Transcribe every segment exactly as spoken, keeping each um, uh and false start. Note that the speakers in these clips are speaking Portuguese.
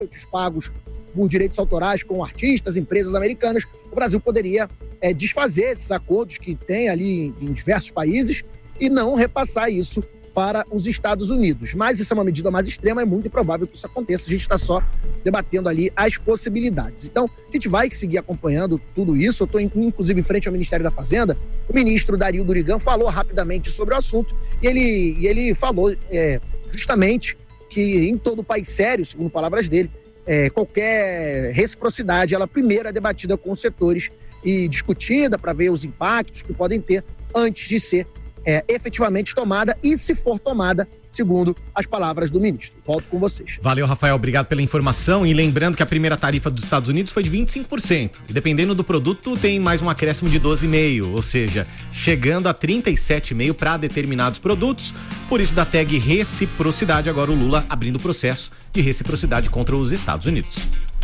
pagos por direitos autorais com artistas, empresas americanas, o Brasil poderia é, desfazer esses acordos que tem ali em diversos países e não repassar isso para os Estados Unidos. Mas isso é uma medida mais extrema, é muito improvável que isso aconteça. A gente está só debatendo ali as possibilidades. Então, a gente vai seguir acompanhando tudo isso. Eu estou, inclusive, em frente ao Ministério da Fazenda. O ministro Dario Durigan falou rapidamente sobre o assunto e ele, e ele falou é, justamente que em todo país sério, segundo palavras dele, é, qualquer reciprocidade, ela primeiro é debatida com os setores e discutida para ver os impactos que podem ter antes de ser É, efetivamente tomada e, se for tomada, segundo as palavras do ministro. Volto com vocês. Valeu, Rafael, obrigado pela informação. E lembrando que a primeira tarifa dos Estados Unidos foi de vinte e cinco por cento. E dependendo do produto, tem mais um acréscimo de doze vírgula cinco por cento, ou seja, chegando a trinta e sete vírgula cinco por cento para determinados produtos. Por isso, da tag reciprocidade, agora o Lula abrindo o processo de reciprocidade contra os Estados Unidos.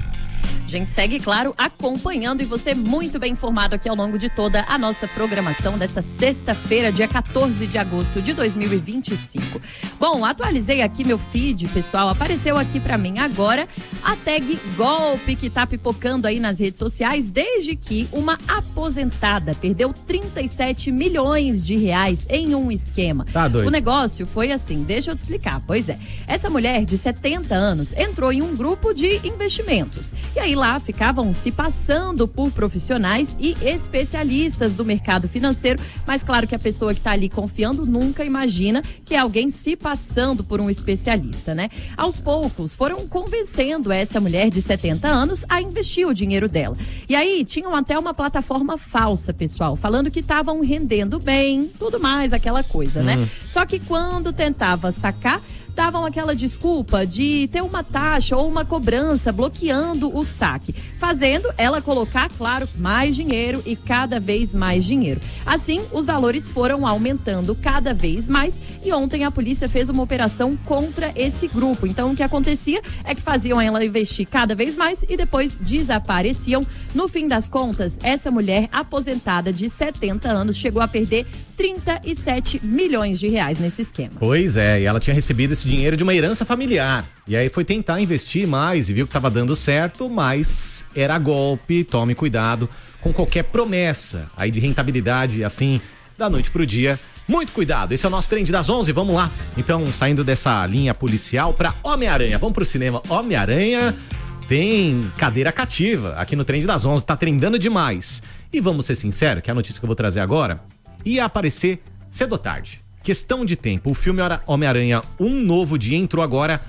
A gente segue, claro, acompanhando e você muito bem informado aqui ao longo de toda a nossa programação dessa sexta-feira, dia quatorze de agosto de dois mil e vinte e cinco. Bom, atualizei aqui meu feed, pessoal, apareceu aqui pra mim agora a tag golpe que tá pipocando aí nas redes sociais desde que uma aposentada perdeu trinta e sete milhões de reais em um esquema. Tá doido. O negócio foi assim, deixa eu te explicar. Pois é, essa mulher de setenta anos entrou em um grupo de investimentos e aí lá ficavam se passando por profissionais e especialistas do mercado financeiro, mas claro que a pessoa que está ali confiando nunca imagina que é alguém se passando por um especialista, né? Aos poucos foram convencendo essa mulher de setenta anos a investir o dinheiro dela. E aí tinham até uma plataforma falsa, pessoal, falando que estavam rendendo bem, tudo mais, aquela coisa, hum. né? Só que quando tentava sacar, davam aquela desculpa de ter uma taxa ou uma cobrança bloqueando o saque, fazendo ela colocar, claro, mais dinheiro e cada vez mais dinheiro. Assim, os valores foram aumentando cada vez mais e ontem a polícia fez uma operação contra esse grupo. Então, o que acontecia é que faziam ela investir cada vez mais e depois desapareciam. No fim das contas, essa mulher aposentada de setenta anos chegou a perder trinta e sete milhões de reais nesse esquema. Pois é, e ela tinha recebido esse dinheiro de uma herança familiar. E aí foi tentar investir mais e viu que estava dando certo, mas era golpe. Tome cuidado com qualquer promessa aí de rentabilidade, assim, da noite pro dia. Muito cuidado, esse é o nosso Trend das onze, vamos lá. Então, saindo dessa linha policial pra Homem-Aranha, vamos pro cinema. Homem-Aranha tem cadeira cativa aqui no Trend das onze, tá trendando demais. E vamos ser sinceros, que é a notícia que eu vou trazer agora ia aparecer cedo ou tarde. Questão de tempo. O filme Homem-Aranha Um Novo Dia entrou agora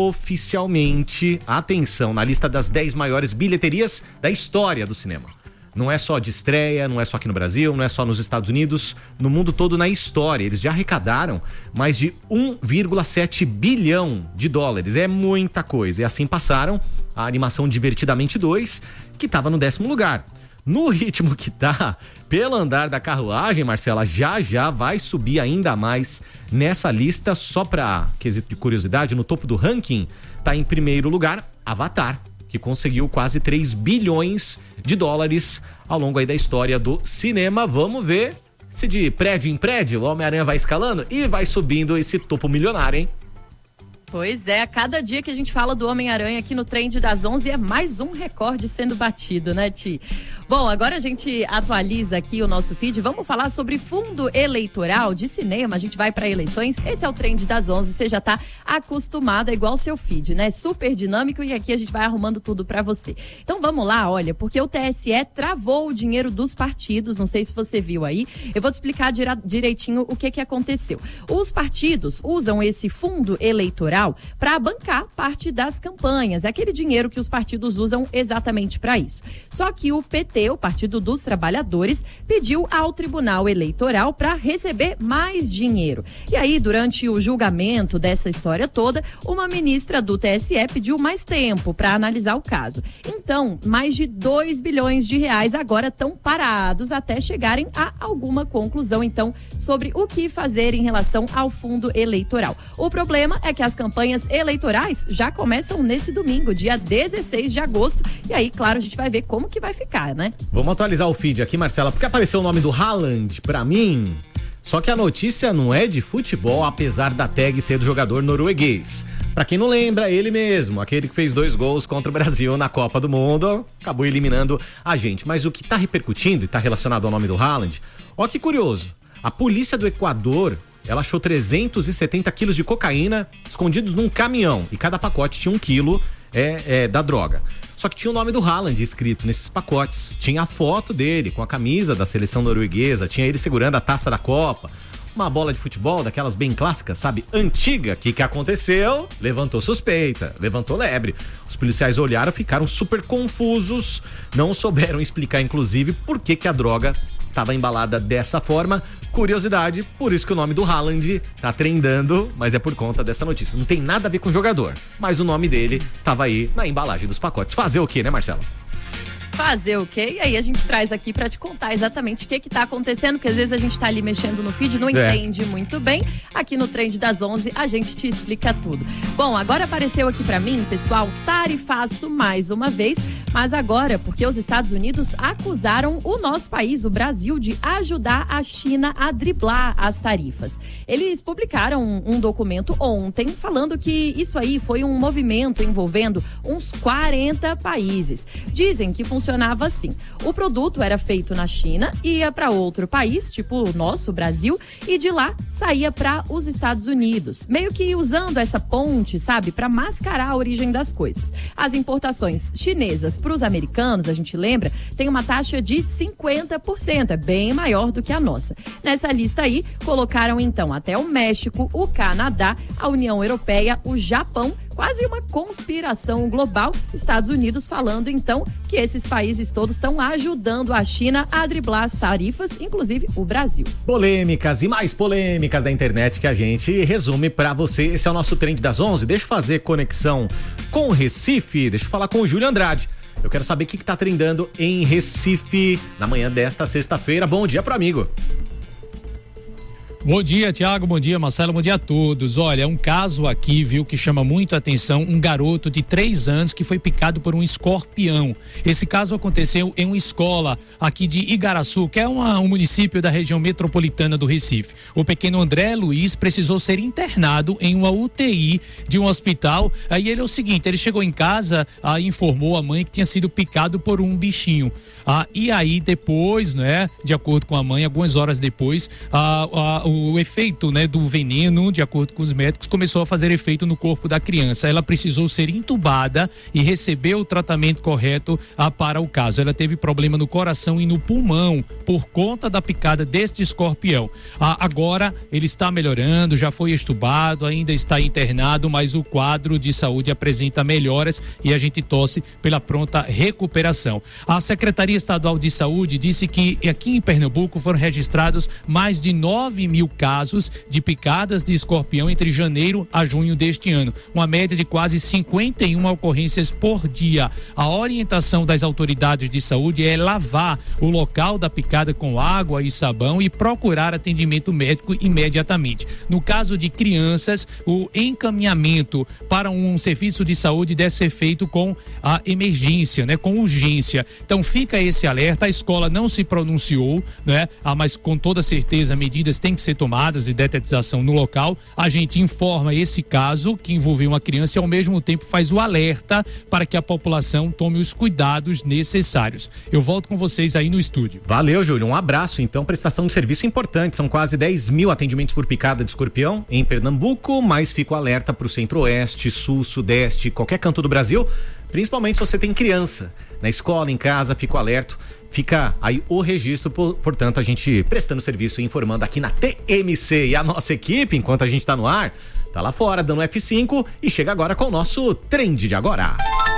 oficialmente, atenção, na lista das dez maiores bilheterias da história do cinema. Não é só de estreia, não é só aqui no Brasil, não é só nos Estados Unidos, no mundo todo na história. Eles já arrecadaram mais de um vírgula sete bilhão de dólares. É muita coisa. E assim passaram a animação Divertidamente dois, que estava no décimo lugar. No ritmo que tá, pelo andar da carruagem, Marcela, já já vai subir ainda mais nessa lista. Só pra quesito de curiosidade, no topo do ranking tá em primeiro lugar Avatar, que conseguiu quase três bilhões de dólares ao longo aí da história do cinema. Vamos ver se de prédio em prédio o Homem-Aranha vai escalando e vai subindo esse topo milionário, hein? Pois é, a cada dia que a gente fala do Homem-Aranha aqui no Trend das onze é mais um recorde sendo batido, né, Ti? Bom, agora a gente atualiza aqui o nosso feed. Vamos falar sobre fundo eleitoral de cinema. A gente vai para eleições. Esse é o Trend das onze. Você já tá acostumado, é igual o seu feed, né? Super dinâmico e aqui a gente vai arrumando tudo para você. Então vamos lá, olha, porque o T S E travou o dinheiro dos partidos. Não sei se você viu aí. Eu vou te explicar direitinho o que que aconteceu. Os partidos usam esse fundo eleitoral para bancar parte das campanhas. É aquele dinheiro que os partidos usam exatamente para isso. Só que o P T, o Partido dos Trabalhadores, pediu ao Tribunal Eleitoral para receber mais dinheiro. E aí, durante o julgamento dessa história toda, uma ministra do T S E pediu mais tempo para analisar o caso. Então, mais de dois bilhões de reais agora estão parados até chegarem a alguma conclusão, então, sobre o que fazer em relação ao fundo eleitoral. O problema é que as campanhas eleitorais já começam nesse domingo, dia dezesseis de agosto, e aí, claro, a gente vai ver como que vai ficar, né? Vamos atualizar o feed aqui, Marcela, porque apareceu o nome do Haaland pra mim, só que a notícia não é de futebol, apesar da tag ser do jogador norueguês. Pra quem não lembra, ele mesmo, aquele que fez dois gols contra o Brasil na Copa do Mundo, acabou eliminando a gente. Mas o que tá repercutindo e tá relacionado ao nome do Haaland, ó que curioso, a polícia do Equador, ela achou trezentos e setenta quilos de cocaína escondidos num caminhão e cada pacote tinha um quilo é, é, da droga. Só que tinha o nome do Haaland escrito nesses pacotes, tinha a foto dele com a camisa da seleção norueguesa, tinha ele segurando a taça da Copa. Uma bola de futebol, daquelas bem clássicas, sabe? Antiga. O que que aconteceu? Levantou suspeita, levantou lebre. Os policiais olharam, ficaram super confusos, não souberam explicar, inclusive, por que que a droga estava embalada dessa forma. Curiosidade, por isso que o nome do Haaland tá trendando, mas é por conta dessa notícia. Não tem nada a ver com o jogador, mas o nome dele tava aí na embalagem dos pacotes. Fazer o quê, né, Marcelo? Fazer o quê? E aí a gente traz aqui pra te contar exatamente o que que tá acontecendo, porque às vezes a gente tá ali mexendo no feed, não É. entende muito bem. Aqui no Trend das onze a gente te explica tudo. Bom, agora apareceu aqui pra mim, pessoal, tarifaço mais uma vez, mas agora porque os Estados Unidos acusaram o nosso país, o Brasil, de ajudar a China a driblar as tarifas. Eles publicaram um, um documento ontem falando que isso aí foi um movimento envolvendo uns quarenta países. Dizem que funcionava assim. O produto era feito na China, ia para outro país, tipo o nosso, Brasil, e de lá saía para os Estados Unidos. Meio que usando essa ponte, sabe, para mascarar a origem das coisas. As importações chinesas para os americanos, a gente lembra, tem uma taxa de cinquenta por cento, é bem maior do que a nossa. Nessa lista aí, colocaram então até o México, o Canadá, a União Europeia, o Japão, quase uma conspiração global. Estados Unidos falando, então, que esses países todos estão ajudando a China a driblar as tarifas, inclusive o Brasil. Polêmicas e mais polêmicas da internet que a gente resume pra você. Esse é o nosso Trend das onze. Deixa eu fazer conexão com o Recife. Deixa eu falar com o Júlio Andrade. Eu quero saber o que, que tá trendando em Recife na manhã desta sexta-feira. Bom dia pro amigo. Bom dia, Tiago, bom dia, Marcelo, bom dia a todos. Olha, um caso aqui, viu, que chama muito a atenção, um garoto de três anos que foi picado por um escorpião. Esse caso aconteceu em uma escola aqui de Igaraçu, que é uma, um município da região metropolitana do Recife. O pequeno André Luiz precisou ser internado em uma U T I de um hospital. Aí ele é o seguinte, ele chegou em casa e informou a mãe que tinha sido picado por um bichinho. Ah, e aí depois, né, de acordo com a mãe, algumas horas depois, ah, ah, o efeito, né, do veneno, de acordo com os médicos, começou a fazer efeito no corpo da criança. Ela precisou ser entubada e receber o tratamento correto ah, para o caso. Ela teve problema no coração e no pulmão por conta da picada deste escorpião. Ah, agora ele está melhorando, já foi entubado, ainda está internado, mas o quadro de saúde apresenta melhoras e a gente torce pela pronta recuperação. A Secretaria Estadual de Saúde disse que aqui em Pernambuco foram registrados mais de nove mil casos de picadas de escorpião entre janeiro a junho deste ano, uma média de quase cinquenta e uma ocorrências por dia. A orientação das autoridades de saúde é lavar o local da picada com água e sabão e procurar atendimento médico imediatamente. No caso de crianças, o encaminhamento para um serviço de saúde deve ser feito com a emergência, né, com urgência. Então fica esse alerta, a escola não se pronunciou, né, ah, mas com toda certeza medidas têm que ser tomadas de detetização no local. A gente informa esse caso que envolveu uma criança e ao mesmo tempo faz o alerta para que a população tome os cuidados necessários. Eu volto com vocês aí no estúdio. Valeu, Júlio. Um abraço. Então, prestação de serviço importante. São quase dez mil atendimentos por picada de escorpião em Pernambuco, mas fica o alerta para o centro-oeste, sul, sudeste, qualquer canto do Brasil, principalmente se você tem criança. Na escola, em casa, fica o alerta. Fica aí o registro, portanto, a gente prestando serviço e informando aqui na T M C. E a nossa equipe, enquanto a gente tá no ar, tá lá fora dando F cinco e chega agora com o nosso Trend de Agora.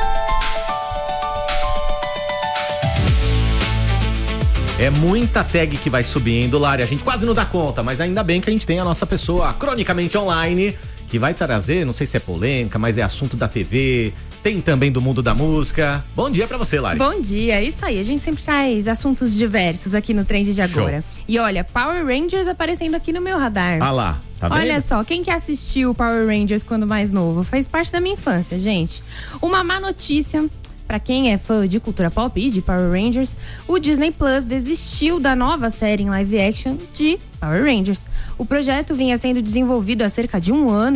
É muita tag que vai subindo, Lari, a gente quase não dá conta, mas ainda bem que a gente tem a nossa pessoa cronicamente online, que vai trazer, não sei se é polêmica, mas é assunto da T V, tem também do mundo da música. Bom dia pra você, Lari. Bom dia, é isso aí, a gente sempre traz assuntos diversos aqui no Trend de Agora. Show. E olha, Power Rangers aparecendo aqui no meu radar. Ah lá, tá vendo? Olha só, quem que assistiu Power Rangers quando mais novo? Faz parte da minha infância, gente. Uma má notícia pra quem é fã de cultura pop e de Power Rangers, o Disney Plus desistiu da nova série em live action de Power Rangers. O projeto vinha sendo desenvolvido há cerca de um ano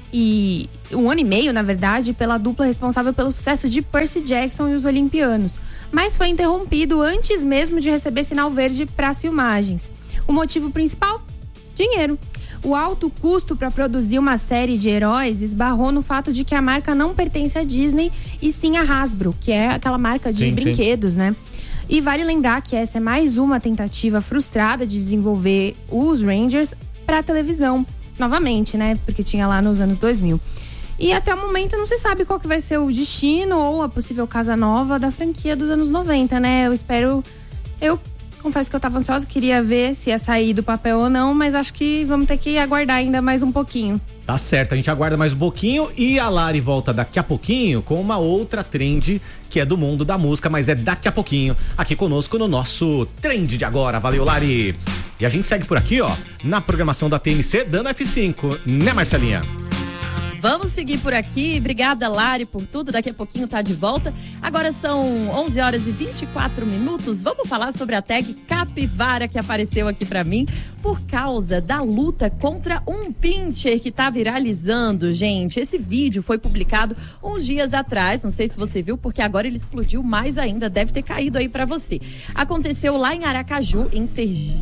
e um ano e meio, na verdade, pela dupla responsável pelo sucesso de Percy Jackson e os Olimpianos, mas foi interrompido antes mesmo de receber sinal verde para as filmagens. O motivo principal? Dinheiro. O alto custo para produzir uma série de heróis esbarrou no fato de que a marca não pertence à Disney e sim à Hasbro, que é aquela marca de sim, brinquedos, sim. né? E vale lembrar que essa é mais uma tentativa frustrada de desenvolver os Rangers para televisão, novamente, né? Porque tinha lá nos anos dois mil. E até o momento não se sabe qual que vai ser o destino ou a possível casa nova da franquia dos anos noventa, né? Eu espero... Eu confesso que eu tava ansiosa, queria ver se ia sair do papel ou não, mas acho que vamos ter que aguardar ainda mais um pouquinho. Tá certo, a gente aguarda mais um pouquinho e a Lari volta daqui a pouquinho com uma outra trend que é do mundo da música, mas é daqui a pouquinho, aqui conosco no nosso Trend de Agora. Valeu, Lari! E a gente segue por aqui, ó, na programação da T M C, dando F cinco, né, Marcelinha? Vamos seguir por aqui. Obrigada, Lari, por tudo. Daqui a pouquinho tá de volta. Agora são onze horas e vinte e quatro minutos. Vamos falar sobre a tag Capivara que apareceu aqui pra mim por causa da luta contra um pincher que tá viralizando, gente. Esse vídeo foi publicado uns dias atrás. Não sei se você viu, porque agora ele explodiu mais ainda. Deve ter caído aí pra você. Aconteceu lá em Aracaju, em Sergipe.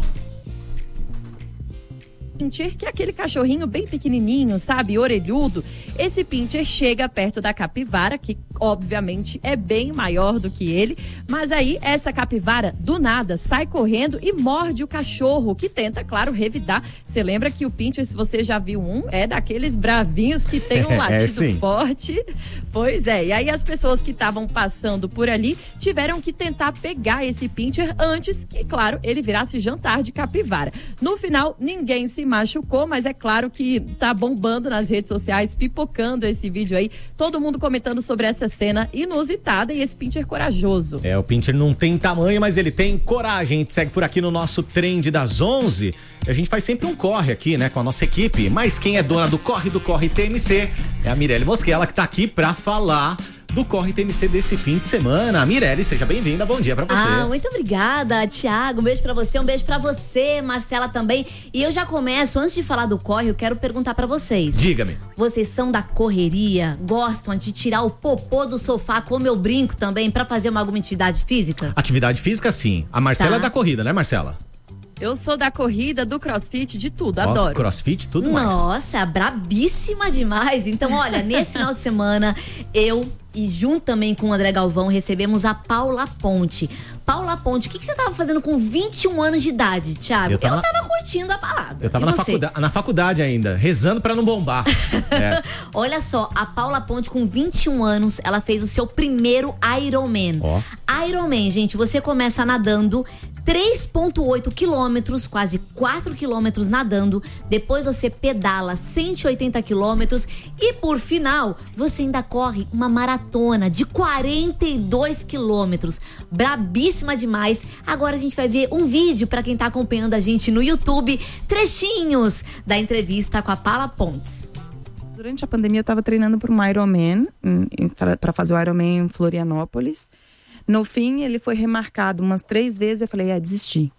Pincher, que é aquele cachorrinho bem pequenininho, sabe, orelhudo. Esse pincher chega perto da capivara, que obviamente é bem maior do que ele, mas aí essa capivara do nada sai correndo e morde o cachorro, que tenta, claro, revidar. Você lembra que o pincher, se você já viu um, é daqueles bravinhos que tem um latido é, forte. Pois é, e aí as pessoas que estavam passando por ali tiveram que tentar pegar esse pincher antes que, claro, ele virasse jantar de capivara. No final, ninguém se machucou, mas é claro que tá bombando nas redes sociais, pipocando esse vídeo aí, todo mundo comentando sobre essa cena inusitada e esse pincher corajoso. É, o pincher não tem tamanho, mas ele tem coragem. A gente segue por aqui no nosso Trend das onze. A gente faz sempre um corre aqui, né, com a nossa equipe, mas quem é dona do Corre do Corre T M C é a Mirelle Mosquela, que tá aqui pra falar do Corre T M C desse fim de semana. Mirelle, seja bem-vinda, bom dia pra você. Ah, muito obrigada, Thiago, um beijo pra você, um beijo pra você, Marcela também. E eu já começo, antes de falar do corre, eu quero perguntar pra vocês. Diga-me. Vocês são da correria? Gostam de tirar o popô do sofá, como eu brinco também, pra fazer uma, alguma atividade física? Atividade física, sim. A Marcela Tá. é da corrida, né, Marcela? Eu sou da corrida, do crossfit, de tudo, Ó, adoro. crossfit, tudo mais. Nossa, brabíssima demais. Então, olha, nesse final de semana, eu e junto também com o André Galvão, recebemos a Paula Ponte. Paula Ponte, o que, que você tava fazendo com vinte e um anos de idade, Thiago? Eu tava- eu tava curtindo a balada. Eu tava E na, você? faculda- na faculdade ainda, rezando pra não bombar. É. Olha só, a Paula Ponte, com vinte e um anos, ela fez o seu primeiro Ironman. Ó. Ironman, gente, você começa nadando três vírgula oito quilômetros, quase quatro quilômetros nadando. Depois você pedala cento e oitenta quilômetros. E por final, você ainda corre uma maratona de quarenta e dois quilômetros. Brabíssima demais. Agora a gente vai ver um vídeo pra quem tá acompanhando a gente no YouTube. Trechinhos da entrevista com a Paula Pontes. Durante a pandemia eu estava treinando para um Ironman, para fazer o Ironman em Florianópolis. No fim, ele foi remarcado umas três vezes, eu falei, ah, desisti.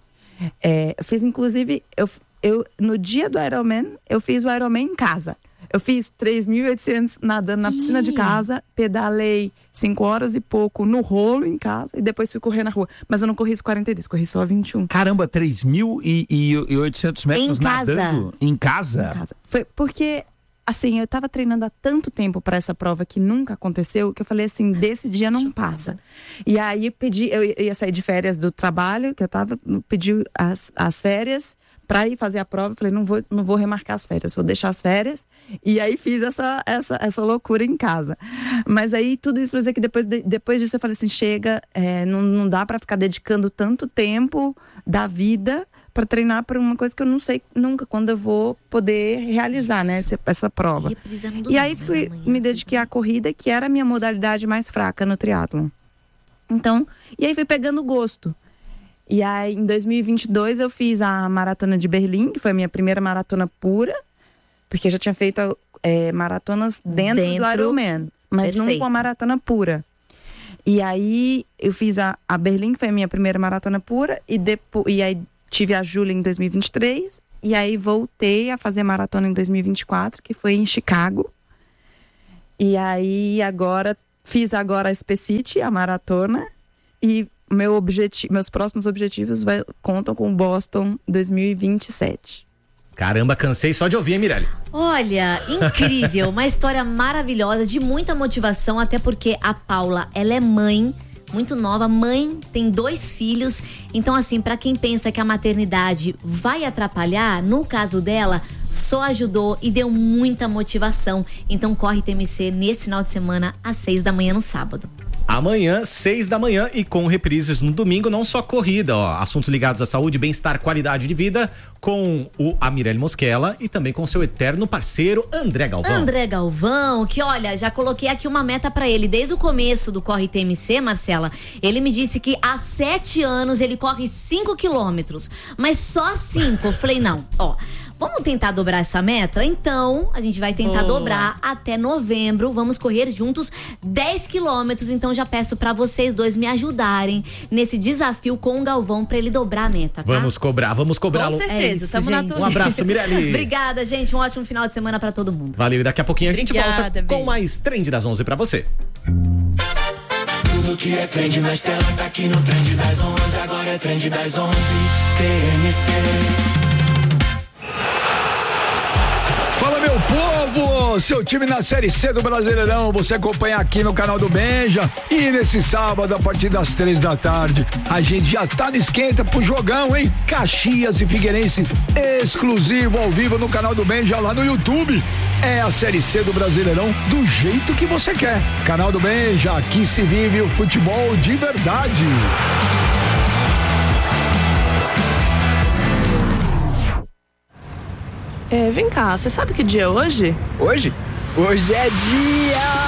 É, eu fiz, inclusive, eu, eu, no dia do Ironman, eu fiz o Ironman em casa. Eu fiz três mil e oitocentos nadando na piscina de casa, pedalei cinco horas e pouco no rolo em casa e depois fui correr na rua. Mas eu não corri os quarenta e dois, corri só vinte e um. Caramba, três mil e oitocentos metros Em casa. nadando em casa? Em casa. Foi porque, assim, eu tava treinando há tanto tempo para essa prova que nunca aconteceu, que eu falei assim, desse dia não passa. E aí eu pedi, eu ia sair de férias do trabalho, que eu tava, pedi as, as férias para ir fazer a prova. Eu falei, não vou, não vou remarcar as férias, vou deixar as férias. E aí fiz essa, essa, essa loucura em casa. Mas aí tudo isso pra dizer que depois, de, depois disso eu falei assim, chega, é, não, não dá para ficar dedicando tanto tempo da vida para treinar para uma coisa que eu não sei nunca quando eu vou poder realizar, né, essa, essa prova. E aí fui, me dediquei à corrida, que era a minha modalidade mais fraca no triatlon. Então, e aí fui pegando gosto. E aí em dois mil e vinte e dois eu fiz a maratona de Berlim, que foi a minha primeira maratona pura, porque eu já tinha feito é, maratonas dentro, dentro do Ironman, mas perfeito. não com a maratona pura. E aí eu fiz a, a Berlim, que foi a minha primeira maratona pura, e, depois, e aí tive a Júlia em dois mil e vinte e três, e aí voltei a fazer maratona em dois mil e vinte e quatro, que foi em Chicago. E aí agora, fiz agora a Specity, a maratona, e meu objetivo, meus próximos objetivos vai, contam com o Boston dois mil e vinte e sete. Caramba, cansei só de ouvir, hein, Mirelle? Olha, incrível, uma história maravilhosa, de muita motivação, até porque a Paula, ela é mãe, muito nova, mãe, tem dois filhos, então assim, pra quem pensa que a maternidade vai atrapalhar, no caso dela, só ajudou e deu muita motivação. Então corre T M C nesse final de semana, às seis da manhã no sábado. Amanhã, seis da manhã e com reprises no domingo, não só corrida, ó, assuntos ligados à saúde, bem-estar, qualidade de vida, com o a Mirelle Mosquela e também com seu eterno parceiro André Galvão. André Galvão, que olha, já coloquei aqui uma meta pra ele, desde o começo do Corre T M C, Marcela, ele me disse que há sete anos ele corre cinco quilômetros, mas só cinco. Eu falei, não, ó, vamos tentar dobrar essa meta? Então, a gente vai tentar Boa. dobrar até novembro. Vamos correr juntos dez quilômetros. Então, já peço pra vocês dois me ajudarem nesse desafio com o Galvão pra ele dobrar a meta, tá? Vamos cobrar, vamos cobrá-lo. Com certeza, é isso, tamo na Um abraço, Mirelle. Obrigada, gente. Um ótimo final de semana pra todo mundo. Valeu, e daqui a pouquinho a gente Obrigada, volta beijo. com mais Trend das onze pra você. Tudo que é trend nas telas tá aqui no Trend das onze. Agora é Trend das onze. T M C. Fala, meu povo! Seu time na Série C do Brasileirão, você acompanha aqui no canal do Benja. E nesse sábado, a partir das três da tarde, a gente já tá no esquenta pro jogão, hein? Caxias e Figueirense, exclusivo ao vivo no canal do Benja, lá no YouTube. É a Série C do Brasileirão do jeito que você quer. Canal do Benja, aqui se vive o futebol de verdade. É, vem cá, você sabe que dia é hoje? Hoje? Hoje é dia